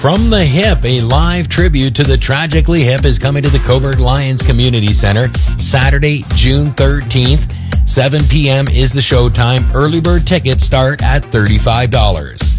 From the Hip, a live tribute to the Tragically Hip is coming to the Cobourg Lions Community Center Saturday, June 13th. 7 p.m. is the showtime. Early bird tickets start at $35.